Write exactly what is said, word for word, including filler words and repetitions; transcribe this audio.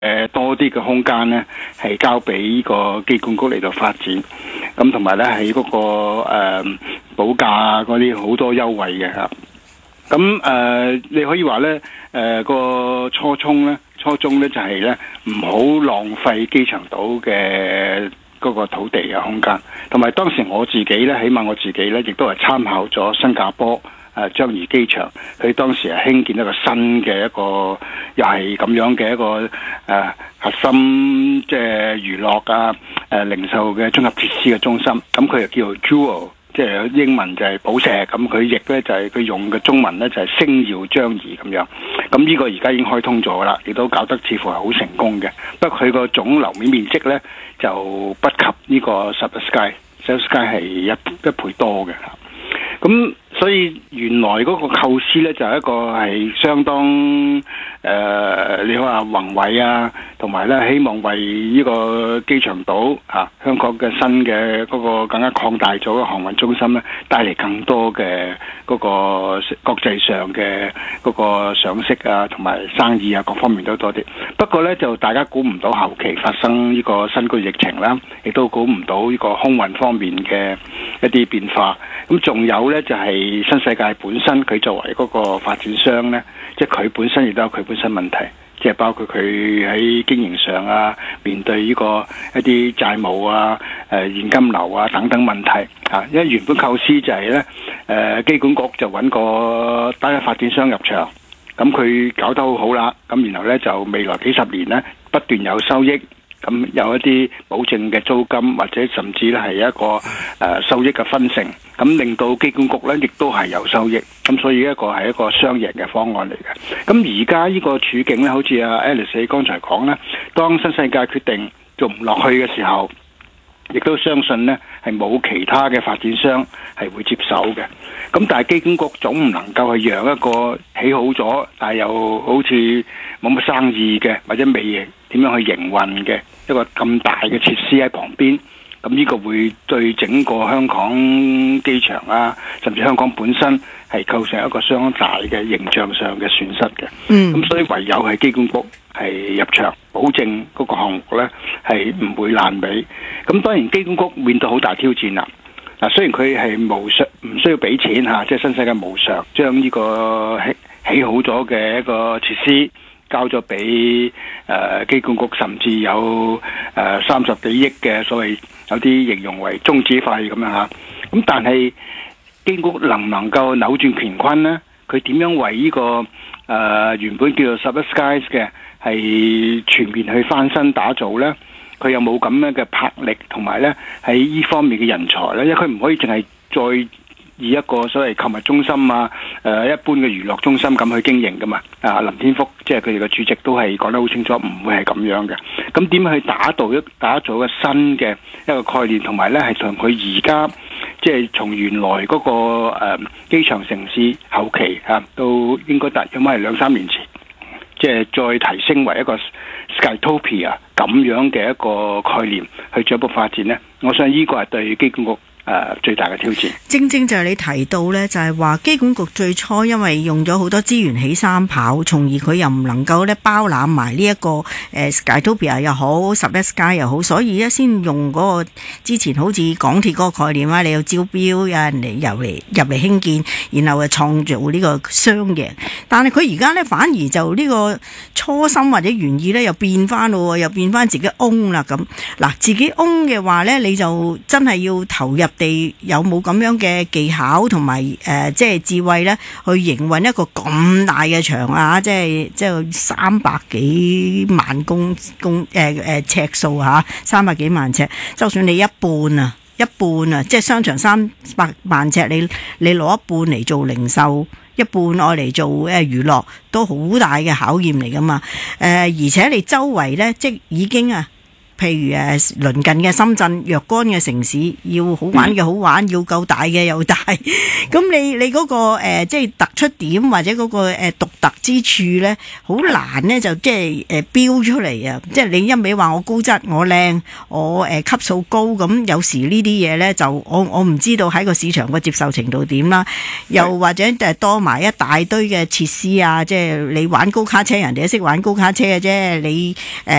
誒多啲嘅空間咧，係交俾呢個機管局嚟到發展。咁同埋咧喺嗰個誒補價啊嗰啲好多優惠嘅嚇。咁誒、呃、你可以話咧誒個初衷咧，初衷咧就係咧唔好浪費機場島嘅嗰個土地嘅空間。同埋當時我自己咧，起碼我自己咧，亦都係參考咗新加坡誒樟宜機場，佢當時係興建一個新嘅一個又係咁樣嘅一個誒、呃、核心即係娛樂啊誒、呃、零售嘅綜合設施嘅中心。咁佢又叫做 Jewel， 即係英文就係寶石，咁佢譯咧就係、是、佢用嘅中文咧就係、是、星耀樟宜咁樣。咁呢個而家已經開通咗啦，亦都搞得似乎係好成功嘅。不過佢個總樓面面積咧就不及呢個 Supper Sky，Supper Sky 係一一倍多嘅。咁所以原來嗰個構思咧就係、是、一個係相當誒、呃，你話宏偉啊，同埋咧希望為呢個機場島啊香港嘅新嘅嗰個更加擴大咗嘅航運中心咧，帶嚟更多嘅嗰個國際上嘅嗰個賞識啊，同埋生意啊各方面都多啲。不過咧就大家估唔到後期發生呢個新冠疫情啦，亦都估唔到呢個空運方面嘅一啲變化。咁仲有咧就係、是、新世界本身佢作為嗰個發展商咧，即係佢本身亦都有佢本身問題，即係包括佢喺經營上啊，面對呢個一啲債務啊、誒、呃、現金流啊等等問題啊。因為原本構思就係咧，誒、呃、機管局就揾個單一發展商入場，咁佢搞得好好啦，咁然後咧就未來幾十年咧不斷有收益。咁有一啲保證嘅租金，或者甚至咧係一個誒、呃、收益嘅分成，咁令到機管局咧亦都係有收益，咁所以一個係一個雙贏嘅方案嚟嘅。咁而家呢個處境咧，好似阿 Alice 你剛才講咧，當新世界決定做唔落去嘅時候，亦都相信咧係冇其他嘅發展商係會接手嘅。咁但係機管局總唔能夠係讓一個起好咗，但係又好似冇乜生意嘅，或者未點樣去營運嘅一個咁大嘅設施喺旁邊，咁呢個會對整個香港機場啊，甚至香港本身係構成一個相當大嘅形象上嘅損失嘅。嗯，咁所以唯有係機管局係入場，保證嗰個項目咧係唔會爛尾。咁當然機管局面對好大挑戰啦。嗱，雖然佢係無償唔需要俾錢嚇，即係新世界無償將呢個起起好咗嘅一個設施交咗俾誒機管局，甚至有誒三十幾億嘅所謂有啲形容為中止費咁樣嚇。咁但係機管局能唔能夠扭轉乾坤呢？佢點樣為呢、這個誒、呃、原本叫做 Supper Skies 嘅係全面去翻新打造呢？佢有冇咁樣嘅魄力，同埋咧喺呢方面嘅人才咧？因為佢唔可以淨係再以一個所謂購物中心啊、誒、呃、一般嘅娛樂中心咁去經營噶嘛。啊，林天福即係佢哋嘅主席都係講得好清楚，唔會係咁樣嘅。咁點樣去打造一打造一個新嘅一個概念，同埋咧係同佢而家即係從原來嗰、那個誒、呃、機場城市後期啊，到應該大約係兩三年前，即係再提升為一個 Skytopia 咁樣嘅一個概念去進一步發展呢，我想呢個係對機管局誒、呃、最大嘅挑戰。 正正就係你提到呢，就係話機管局最初因為用咗好多資源起三跑，從而佢又唔能夠咧包攬埋呢一個誒、呃、Skytopia 又好，十一 Sky 又好，所以咧先用嗰個之前好似港鐵嗰個概念啊，你要招標，有人嚟入嚟入嚟興建，然後誒創造呢個雙贏。但係佢而家咧反而就呢個初心或者原意咧又變翻咯，又變翻自己 own 啦咁。嗱，自己 own 嘅話咧，你就真係要投入地有冇咁樣嘅技巧同埋誒，即係智慧咧，去營運一個咁大嘅場啊！即係即係三百幾萬公公誒誒尺數嚇，三百幾萬尺。就算你一半啊，一半啊，即係商場三百萬尺，你你攞一半嚟做零售，一半愛嚟做誒娛樂，都好大嘅考驗嚟噶嘛。誒、呃，而且你周圍咧，即已經啊。譬如誒鄰近嘅深圳若干嘅城市，要好玩嘅好玩，要夠大嘅又大。咁你你嗰、那個、呃、即係突出點或者嗰、那個誒、呃、獨特之處咧，好難咧就即係誒標出嚟啊！即係你一味話我高質、我靚、我誒、呃、級數高，咁有時呢啲嘢咧就我我唔知道喺個市場個接受程度點啦。又或者誒多埋一大堆嘅設施啊，即係你玩高卡車，人哋都識玩高卡車嘅啫。你誒